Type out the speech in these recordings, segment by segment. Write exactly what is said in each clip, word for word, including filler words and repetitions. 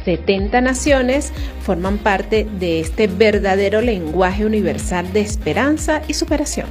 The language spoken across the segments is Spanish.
setenta naciones forman parte de este verdadero lenguaje universal de esperanza y superación.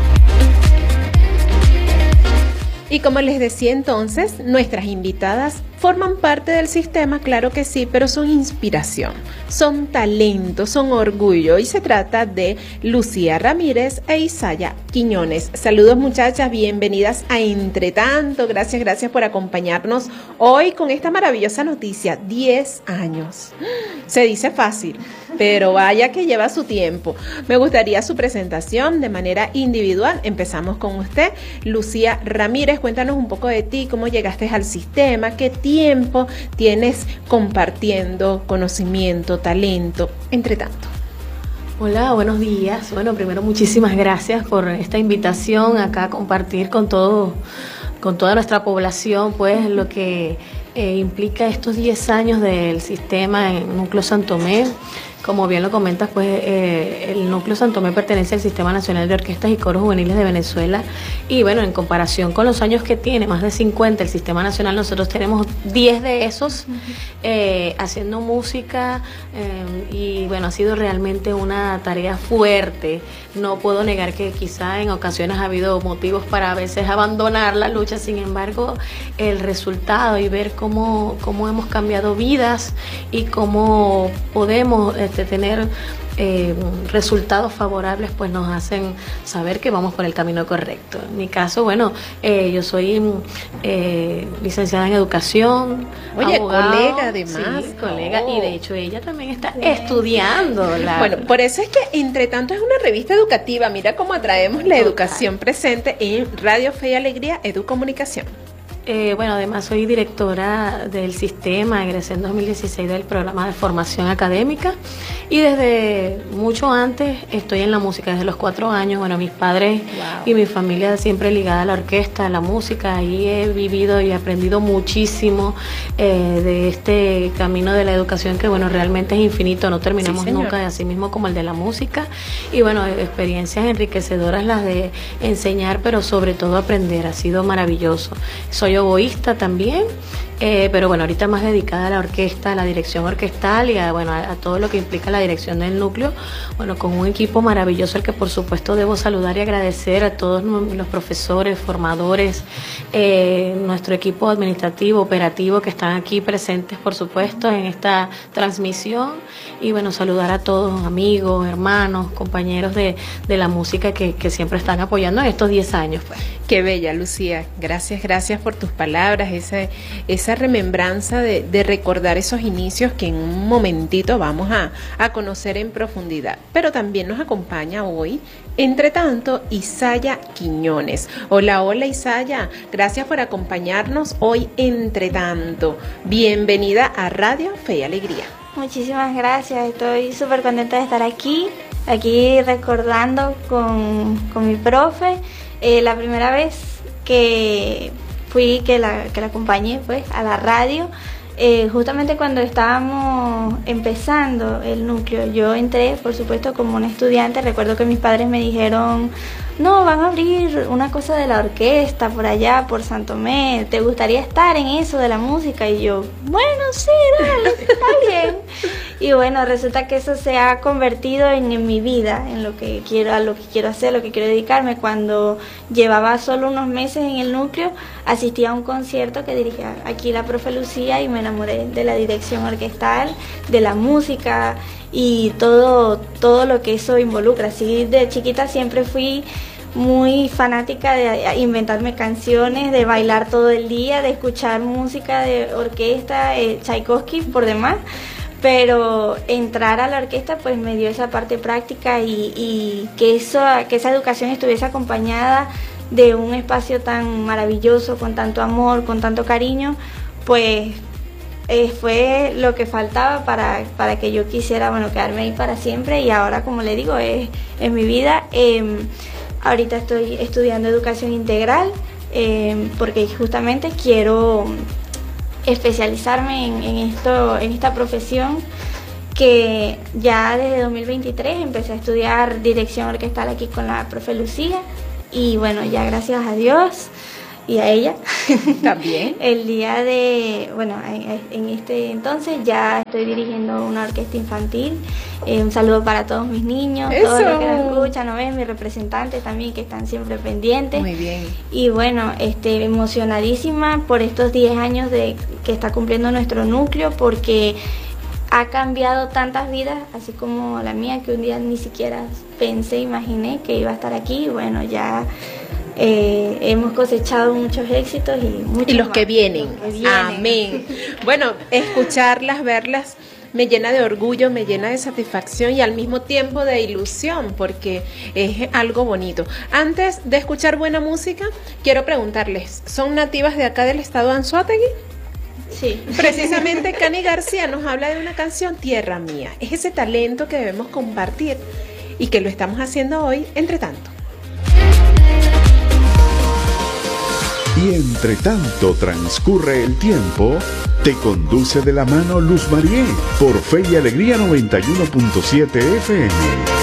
Y como les decía entonces, nuestras invitadas forman parte del sistema, claro que sí, pero son inspiración, son talento, son orgullo. Y se trata de Lucía Ramírez e Isaya Quiñones. Saludos muchachas, bienvenidas a Entre Tanto. Gracias, gracias por acompañarnos hoy con esta maravillosa noticia. diez años. Se dice fácil, pero vaya que lleva su tiempo. Me gustaría su presentación de manera individual. Empezamos con usted, Lucía Ramírez. Cuéntanos un poco de ti, cómo llegaste al sistema, qué tiempo tienes compartiendo conocimiento, talento, entre tanto. Hola, buenos días. Bueno, primero muchísimas gracias por esta invitación acá a compartir con todo, con toda nuestra población, pues lo que eh, implica estos diez años del sistema en Núcleo San Tomé. Como bien lo comentas, pues eh, el Núcleo San Tomé pertenece al Sistema Nacional de Orquestas y Coros Juveniles de Venezuela y bueno, en comparación con los años que tiene, más de cincuenta el Sistema Nacional, nosotros tenemos diez de esos eh, haciendo música eh, y bueno, ha sido realmente una tarea fuerte. No puedo negar que quizá en ocasiones ha habido motivos para a veces abandonar la lucha, sin embargo, el resultado y ver cómo, cómo hemos cambiado vidas y cómo podemos eh, de tener eh, resultados favorables, pues nos hacen saber que vamos por el camino correcto. En mi caso, bueno, eh, yo soy eh, licenciada en educación. Oye, abogado, colega además. Sí, colega, oh. y de hecho ella también está sí. estudiando. La... Bueno, por eso es que Entre Tanto es una revista educativa. Mira cómo atraemos la Total. educación presente en Radio Fe y Alegría, Educomunicación. Eh, bueno, además soy directora del sistema, egresé en dos mil dieciséis del programa de formación académica y desde mucho antes estoy en la música, desde los cuatro años. Bueno, mis padres wow. y mi familia siempre ligada a la orquesta, a la música, ahí he vivido y aprendido muchísimo eh, de este camino de la educación que bueno, realmente es infinito, no terminamos sí, nunca, de así mismo como el de la música y bueno, experiencias enriquecedoras las de enseñar, pero sobre todo aprender, ha sido maravilloso. Soy oboísta también, eh, pero bueno, ahorita más dedicada a la orquesta, a la dirección orquestal y a, bueno, a, a todo lo que implica la dirección del núcleo, bueno, con un equipo maravilloso al que por supuesto debo saludar y agradecer a todos los profesores, formadores, eh, nuestro equipo administrativo, operativo que están aquí presentes por supuesto en esta transmisión y bueno, saludar a todos, amigos, hermanos, compañeros de, de la música que, que siempre están apoyando en estos diez años. Pues. Qué bella, Lucía, gracias, gracias por tus palabras, esa, esa remembranza de, de recordar esos inicios que en un momentito vamos a, a conocer en profundidad. Pero también nos acompaña hoy, entre tanto, Isaya Quiñones. Hola, hola Isaya, gracias por acompañarnos hoy entre tanto. Bienvenida a Radio Fe y Alegría. Muchísimas gracias, estoy súper contenta de estar aquí, aquí recordando con, con mi profe, eh, la primera vez que fui, que la, que la acompañé pues a la radio, eh, justamente cuando estábamos empezando el núcleo. Yo entré, por supuesto, como una estudiante. Recuerdo que mis padres me dijeron, no, van a abrir una cosa de la orquesta por allá, por San Tomé, ¿te gustaría estar en eso de la música? Y yo, bueno, sí, dale, está bien. Y bueno, resulta que eso se ha convertido en, en mi vida, en lo que quiero, a lo que quiero hacer, lo que quiero dedicarme. Cuando llevaba solo unos meses en el núcleo, asistí a un concierto que dirigía aquí la profe Lucía y me enamoré de la dirección orquestal, de la música y todo, todo lo que eso involucra. Así de chiquita siempre fui muy fanática de inventarme canciones, de bailar todo el día, de escuchar música de orquesta, eh, Tchaikovsky por demás, pero entrar a la orquesta pues me dio esa parte práctica y, y que, eso, que esa educación estuviese acompañada de un espacio tan maravilloso, con tanto amor, con tanto cariño, pues eh, fue lo que faltaba para, para que yo quisiera, bueno, quedarme ahí para siempre. Y ahora, como le digo, es, es mi vida. Eh, ahorita estoy estudiando educación integral eh, porque justamente quiero especializarme en, en, esto, en esta profesión, que ya desde dos mil veintitrés empecé a estudiar dirección orquestal aquí con la profe Lucía. Y bueno, ya gracias a Dios y a ella. También. El día de, bueno, en, en este entonces ya estoy dirigiendo una orquesta infantil. Eh, un saludo para todos mis niños, ¡Eso! Todos los que nos escuchan, ¿no ven? Mis representantes también que están siempre pendientes. Muy bien. Y bueno, este, emocionadísima por estos diez años de que está cumpliendo nuestro núcleo, porque ha cambiado tantas vidas, así como la mía, que un día ni siquiera pensé, imaginé que iba a estar aquí. Bueno, ya eh, hemos cosechado muchos éxitos y muchos Y los más. que vienen. Los que vienen. Amén. Bueno, escucharlas, verlas, me llena de orgullo, me llena de satisfacción y al mismo tiempo de ilusión, porque es algo bonito. Antes de escuchar buena música, quiero preguntarles, ¿son nativas de acá del estado de Anzoátegui? Sí. Precisamente Cani García nos habla de una canción, Tierra Mía. Es ese talento que debemos compartir y que lo estamos haciendo hoy, entre tanto. Y entre tanto transcurre el tiempo, te conduce de la mano Luz Marié por Fe y Alegría noventa y uno punto siete F M.